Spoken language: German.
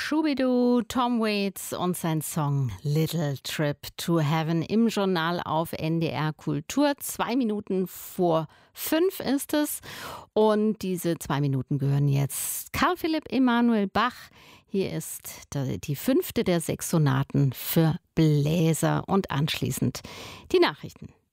Schubidu, Tom Waits und sein Song Little Trip to Heaven im Journal auf NDR Kultur. 2 Minuten vor 5 ist es. Und diese 2 Minuten gehören jetzt Carl Philipp Emanuel Bach. Hier ist die 5. der 6 Sonaten für Bläser und anschließend die Nachrichten.